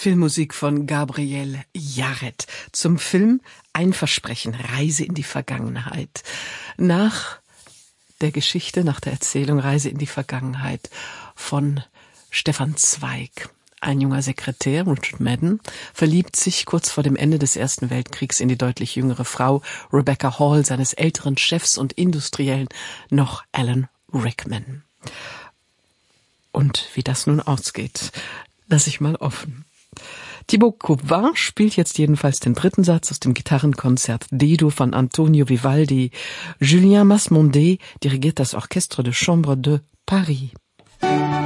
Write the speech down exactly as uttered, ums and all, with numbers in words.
Filmmusik von Gabriel Yared zum Film Ein Versprechen, Reise in die Vergangenheit. Nach der Geschichte, nach der Erzählung Reise in die Vergangenheit von Stefan Zweig. Ein junger Sekretär, Richard Madden, verliebt sich kurz vor dem Ende des Ersten Weltkriegs in die deutlich jüngere Frau Rebecca Hall, seines älteren Chefs und Industriellen, noch Alan Rickman. Und wie das nun ausgeht, lasse ich mal offen. Thibaut Coupvin spielt jetzt jedenfalls den dritten Satz aus dem Gitarrenkonzert Dido von Antonio Vivaldi. Julien Masmondet dirigiert das Orchestre de Chambre de Paris.